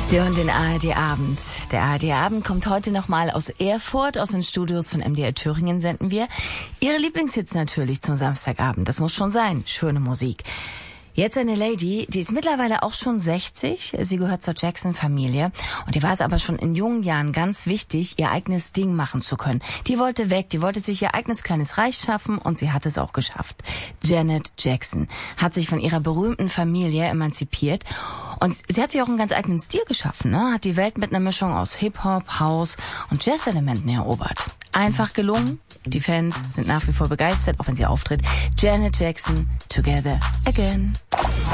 Sie hören den ARD-Abend. Der ARD-Abend kommt heute nochmal aus Erfurt. Aus den Studios von MDR Thüringen senden wir Ihre Lieblingshits natürlich zum Samstagabend. Das muss schon sein. Schöne Musik. Jetzt eine Lady, die ist mittlerweile auch schon 60. Sie gehört zur Jackson-Familie. Und die war es aber schon in jungen Jahren ganz wichtig, ihr eigenes Ding machen zu können. Die wollte weg, die wollte sich ihr eigenes kleines Reich schaffen und sie hat es auch geschafft. Janet Jackson hat sich von ihrer berühmten Familie emanzipiert. Und sie hat sich auch einen ganz eigenen Stil geschaffen, ne? Hat die Welt mit einer Mischung aus Hip-Hop, House und Jazz-Elementen erobert. Einfach gelungen. Die Fans sind nach wie vor begeistert, auch wenn sie auftritt. Janet Jackson, Together Again.